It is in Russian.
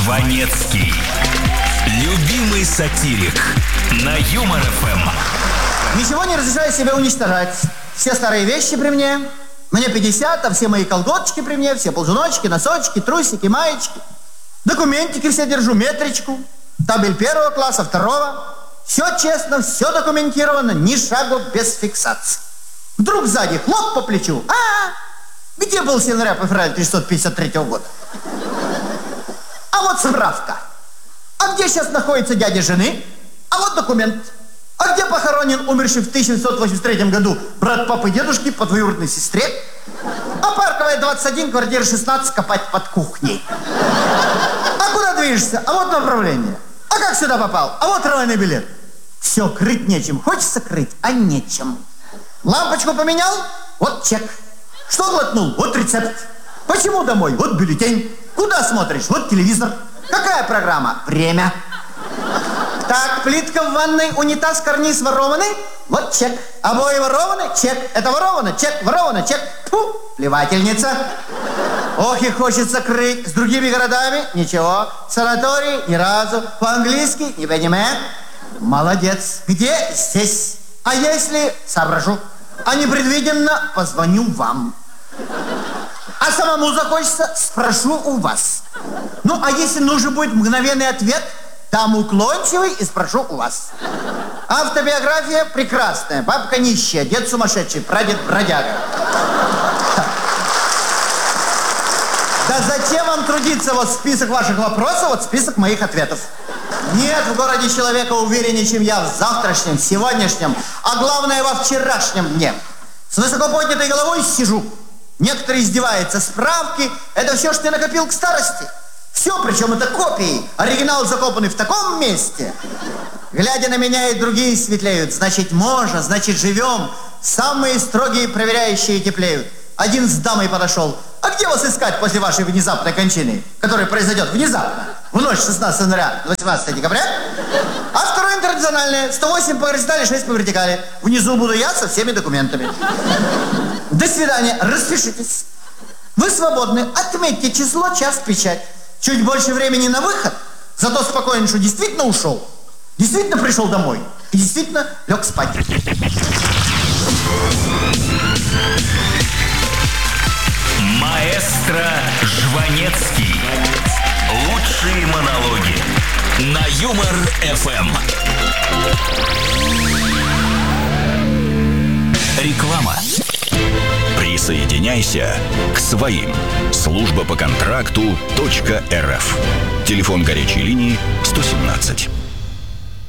Жванецкий. Любимый сатирик на Юмор ФМ. Ничего не разрешаю себе уничтожать. Все старые вещи при мне. Мне 50, а все мои колготочки при мне, все ползуночки, носочки, трусики, маечки. Документики все держу, метричку. Табель 1 класса, 2. Все честно, все документировано, ни шагу без фиксации. Вдруг сзади хлоп по плечу. Где был с января по февраль 1953 года? А вот справка. А где сейчас находится дядя жены? А вот документ. А где похоронен умерший в 1983 году брат папы дедушки по двоюродной сестре? А Парковая, 21, квартира 16, копать под кухней. А куда движешься? А вот направление. А как сюда попал? А вот трамвайный билет. Все, крыть нечем. Хочется крыть, а нечем. Лампочку поменял? Вот чек. Что глотнул? Вот рецепт. Почему домой? Вот бюллетень. Куда смотришь? Вот телевизор. Какая программа? Время. Так, плитка в ванной, унитаз, карниз ворованы? Вот чек. Обои ворованы? Чек. Это воровано? Чек. Воровано? Чек. Фу, плевательница. Ох, и хочется крыть. С другими городами? Ничего. Санаторий? Ни разу. По-английски? Не понимаю. Молодец. Где? Здесь. А если соображу? А непредвиденно позвоню вам. А самому захочется, спрошу у вас. Ну, а если нужен будет мгновенный ответ, там уклончивый и спрошу у вас. Автобиография прекрасная. Бабка нищая, дед сумасшедший, прадед бродяга. Да зачем вам трудиться? Вот список ваших вопросов, вот список моих ответов. Нет в городе человека увереннее, чем я в завтрашнем, сегодняшнем, а главное во вчерашнем дне. С высоко поднятой головой сижу. Некоторые издеваются. Справки – это все, что ты накопил к старости. Все, причем это копии. Оригинал закопанный в таком месте. Глядя на меня, и другие светлеют. Значит, можно, значит, живем. Самые строгие проверяющие теплеют. Один с дамой подошел. А где вас искать после вашей внезапной кончины, которая произойдет внезапно, в ночь 16 января, 18 декабря? А второе интернациональное. 108 по горизонтали, 6 по вертикали. Внизу буду я со всеми документами. До свидания. Распишитесь. Вы свободны. Отметьте число, час, печать. Чуть больше времени на выход. Зато спокойно, что действительно ушел. Действительно пришел домой. И действительно лег спать. Маэстро Жванецкий. Лучшие монологи на Юмор ФМ. Реклама. Присоединяйся к своим. Служба по контракту .рф. Телефон горячей линии 117.